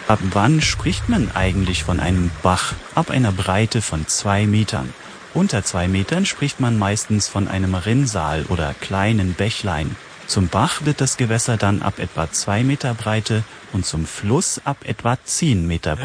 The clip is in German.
Ab wann spricht man eigentlich von einem Bach? Ab einer Breite von 2 Metern. Unter 2 Metern spricht man meistens von einem Rinnsal oder kleinen Bächlein. Zum Bach wird das Gewässer dann ab etwa 2 Meter Breite und zum Fluss ab etwa 10 Meter